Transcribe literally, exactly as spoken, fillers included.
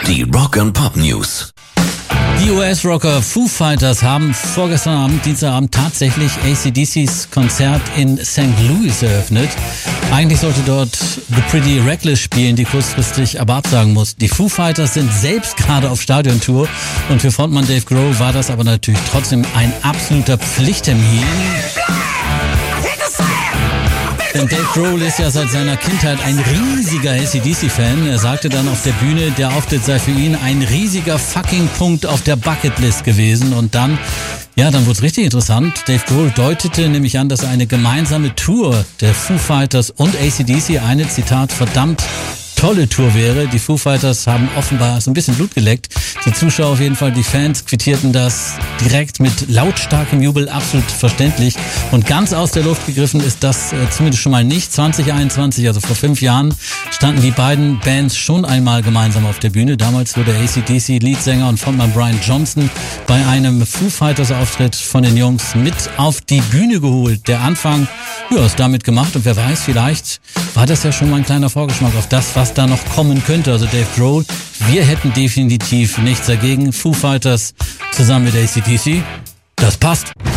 Die Rock and Pop News. Die U S-Rocker Foo Fighters haben vorgestern Abend, Dienstagabend, tatsächlich A C D C's Konzert in Sankt Louis eröffnet. Eigentlich sollte dort The Pretty Reckless spielen, die kurzfristig aber absagen mussten. Die Foo Fighters sind selbst gerade auf Stadiontour und für Frontmann Dave Grohl war das aber natürlich trotzdem ein absoluter Pflichttermin. Denn Dave Grohl ist ja seit seiner Kindheit ein riesiger A C D C-Fan. Er sagte dann auf der Bühne, der Auftritt sei für ihn ein riesiger fucking Punkt auf der Bucketlist gewesen. Und dann, ja, dann wurde es richtig interessant. Dave Grohl deutete nämlich an, dass eine gemeinsame Tour der Foo Fighters und A C D C eine, Zitat, verdammt tolle Tour wäre. Die Foo Fighters haben offenbar so ein bisschen Blut geleckt. Die Zuschauer auf jeden Fall, die Fans quittierten das direkt mit lautstarkem Jubel, absolut verständlich. Und ganz aus der Luft gegriffen ist das äh, zumindest schon mal nicht. zwanzig einundzwanzig, also vor fünf Jahren, standen die beiden Bands schon einmal gemeinsam auf der Bühne. Damals wurde A C D C-Leadsänger und Frontmann Brian Johnson bei einem Foo Fighters-Auftritt von den Jungs mit auf die Bühne geholt. Der Anfang, ja, ist damit gemacht und wer weiß, vielleicht war das ja schon mal ein kleiner Vorgeschmack auf das, was da noch kommen könnte. Also Dave Grohl, wir hätten definitiv nichts dagegen. Foo Fighters zusammen mit A C D C, das passt.